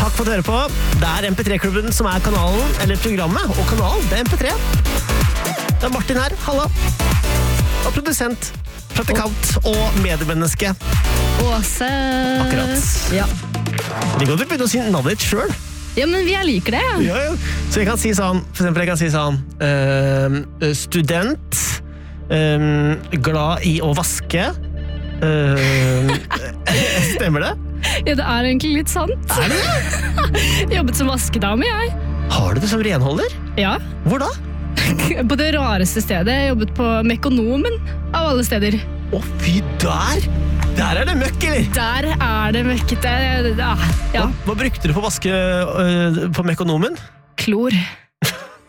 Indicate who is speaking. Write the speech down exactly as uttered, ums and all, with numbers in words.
Speaker 1: Takk for at du hører på. Det er M P tre-klubben som er kanalen, eller programmet, og kanalen, det er M P tre. Det er Martin her, halla. Og produsent, praktikant og mediemenneske.
Speaker 2: Åse.
Speaker 1: Akkurat.
Speaker 2: Ja.
Speaker 1: Vi kan begynne å si navnet ditt selv.
Speaker 2: Ja, men vi liker det.
Speaker 1: Ja, ja. Så jeg kan si sånn, for eksempel jeg kan si sånn, uh, student, um, glad i å vaske, uh, stemmer det?
Speaker 2: Ja, det er egentlig litt sant.
Speaker 1: Er det det?
Speaker 2: Jobbet som vaskedame, jeg.
Speaker 1: Har du det som renholder?
Speaker 2: Ja.
Speaker 1: Hvor da?
Speaker 2: På det rareste stedet. Jeg jobbet på Mekonomen, av alle steder.
Speaker 1: Å, fy der! Der er det møkk, eller?
Speaker 2: Der er det møkkete. Ja.
Speaker 1: Hva, hva brukte du på vaske uh, på Mekonomen?
Speaker 2: Klor.